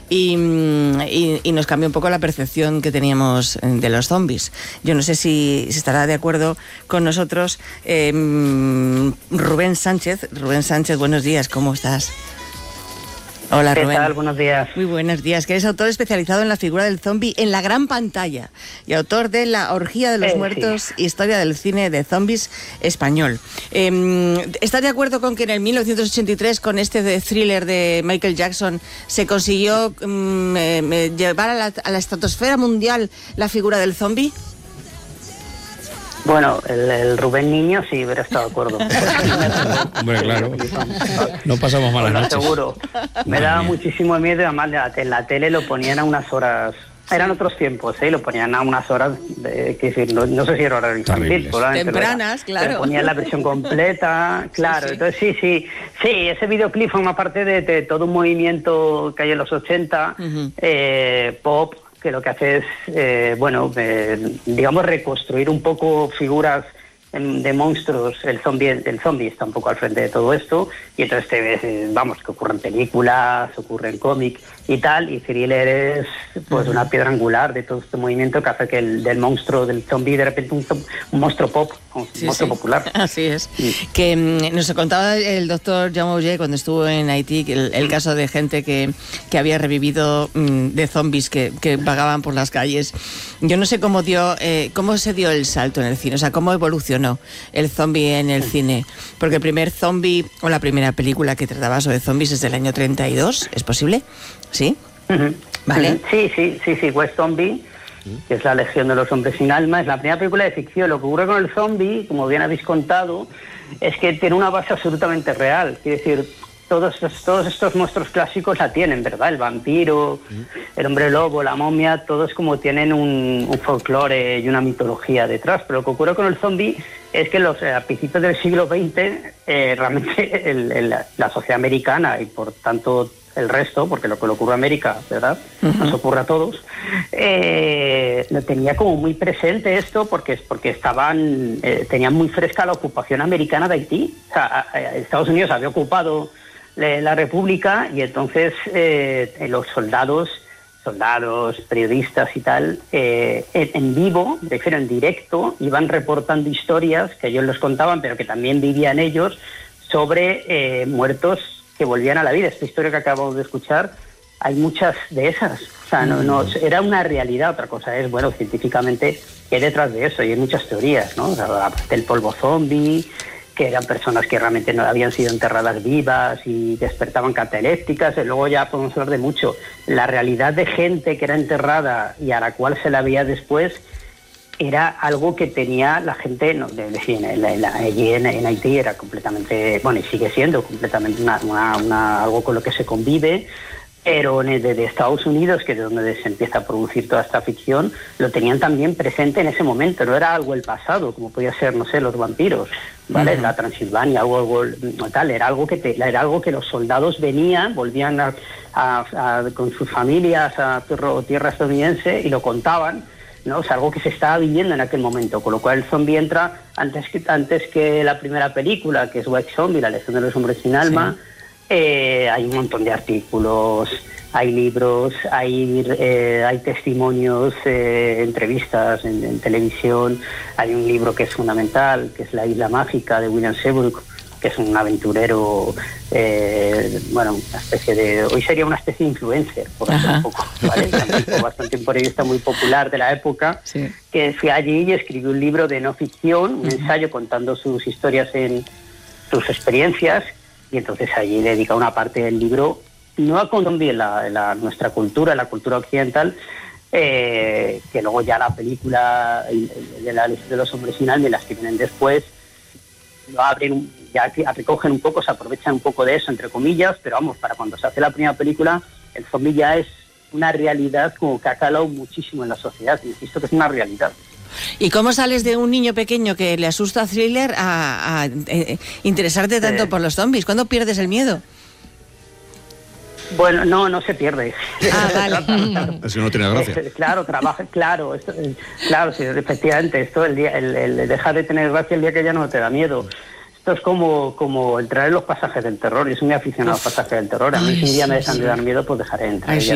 y nos cambió un poco la percepción que teníamos de los zombies. Yo no sé si estará de acuerdo con nosotros Rubén Sánchez. Rubén Sánchez, buenos días, ¿cómo estás? Hola, Rubén. ¿Qué tal? Buenos días. Muy buenos días. Que eres autor especializado en la figura del zombie en la gran pantalla y autor de La orgía de los muertos, sí. Historia del cine de zombies español. ¿Estás de acuerdo con que en el 1983, con este thriller de Michael Jackson, se consiguió llevar a la estratosfera mundial la figura del zombie? Bueno, el Rubén niño sí hubiera estado de acuerdo. Hombre, claro. No pasamos malas noches. Seguro. Me daba muchísimo miedo. Además, en la tele lo ponían a unas horas. Eran otros tiempos, ¿eh? Lo ponían a unas horas, no sé si era horario infantil. Tempranas, claro. Pero ponían la versión completa, claro. Sí. Entonces, sí, ese videoclip forma parte de todo un movimiento que hay en los 80, pop, que lo que hace es, digamos, reconstruir un poco figuras de monstruos. El zombie está un poco al frente de todo esto, y entonces que ocurren películas, ocurren cómics y tal, y Thriller es pues una piedra angular de todo este movimiento que hace que del monstruo, del zombie, de repente un monstruo pop, un monstruo popular. Así es. Sí. Que nos contaba el doctor Jaume Auger cuando estuvo en Haití el caso de gente que había revivido de zombies que vagaban por las calles. Yo no sé cómo se dio el salto en el cine, o sea, cómo evolucionó el zombie en el cine, porque el primer zombie o la primera película que trataba sobre zombies es del año 32, ¿es posible? ¿Sí? ¿Vale? Sí, West Zombie, que es la Legión de los Hombres Sin Alma, es la primera película de ficción. Lo que ocurre con el zombie, como bien habéis contado, es que tiene una base absolutamente real. Quiere decir, todos estos monstruos clásicos la tienen, ¿verdad? El vampiro, el hombre lobo, la momia, todos como tienen un folclore y una mitología detrás. Pero lo que ocurre con el zombie es que a principios del siglo XX, realmente la sociedad americana y por tanto el resto, porque lo que le ocurre a América, ¿verdad? Nos ocurre a todos, tenía como muy presente esto porque tenían muy fresca la ocupación americana de Haití. O sea, Estados Unidos había ocupado la República, y entonces los soldados, periodistas y tal, en vivo, prefiero en directo, iban reportando historias que ellos les contaban, pero que también vivían ellos, sobre muertos que volvían a la vida. Esta historia que acabamos de escuchar, hay muchas de esas. O sea, no era una realidad. Otra cosa es, científicamente, qué hay detrás de eso, y hay muchas teorías, ¿no? O sea, el polvo zombie, que eran personas que realmente no habían sido enterradas vivas y despertaban catalépticas. Y luego ya podemos hablar de mucho. La realidad de gente que era enterrada y a la cual se la veía después era algo que tenía la gente, allí en Haití era completamente, y sigue siendo completamente algo con lo que se convive, pero de Estados Unidos, que es donde se empieza a producir toda esta ficción, lo tenían también presente en ese momento. No era algo del pasado, como podía ser, los vampiros, ¿vale? La Transilvania, algo tal, era algo que los soldados volvían con sus familias a tierra estadounidense y lo contaban, ¿no? Es algo que se estaba viviendo en aquel momento, con lo cual el zombie entra antes que la primera película, que es White Zombie, la Legión de los Hombres Sin Alma. Sí. Hay un montón de artículos, hay libros, hay testimonios, entrevistas en televisión. Hay un libro que es fundamental, que es La Isla Mágica, de William Seabrook, que es un aventurero, hoy sería una especie de influencer, por decirlo un poco, ¿vale? Bastante un periodista muy popular de la época, sí, que fue allí y escribió un libro de no ficción, un ensayo contando sus historias, sus experiencias, y entonces allí dedica una parte del libro, no a convivir nuestra cultura, la cultura occidental, que luego ya la película de los Hombres Sin Alma y las que vienen después, lo abren, ya recogen un poco, se aprovechan un poco de eso, entre comillas, pero para cuando se hace la primera película, el zombie ya es una realidad como que ha calado muchísimo en la sociedad. Insisto que es una realidad. ¿Y cómo sales de un niño pequeño que le asusta Thriller a interesarte tanto por los zombies? ¿Cuándo pierdes el miedo? Bueno, no se pierde. Vale. Eso no tiene gracia. Claro, sí, efectivamente, esto el dejar de tener gracia el día que ya no te da miedo. Esto es como entrar en los pasajes del terror. Yo soy muy aficionado a los pasajes del terror. A mí si un día me dejan de dar miedo, pues dejaré de entrar.